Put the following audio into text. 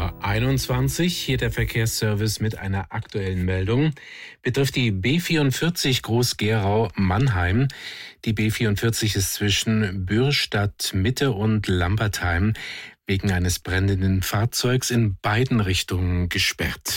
7:21 Uhr, hier der Verkehrsservice mit einer aktuellen Meldung. Betrifft die B44 Groß-Gerau-Mannheim. Die B44 ist zwischen Bürstadt Mitte und Lambertheim wegen eines brennenden Fahrzeugs in beiden Richtungen gesperrt.